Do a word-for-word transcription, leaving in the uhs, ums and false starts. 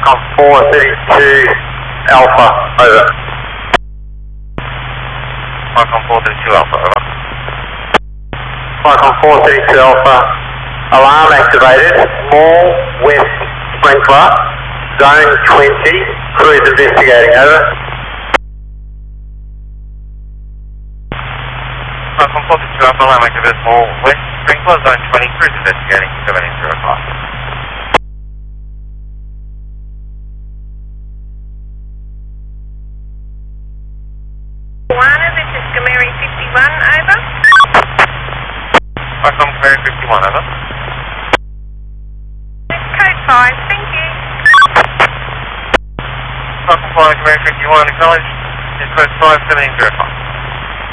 Falcon four thirty-two Alpha, over. Falcon four thirty-two Alpha, over. Falcon four thirty-two Alpha, alarm activated, Mall West Sprinkler, Zone twenty, crews investigating, over. Falcon four thirty-two Alpha, alarm activated, Mall West Sprinkler, Zone twenty, crews investigating, seven eight zero five. Moana, this is Gameri fifty-one, over. Falcon Gameri fifty-one, over. Code five, thank you. Falcon five Gameri fifty-one, acknowledged. Is code five seven eight zero five.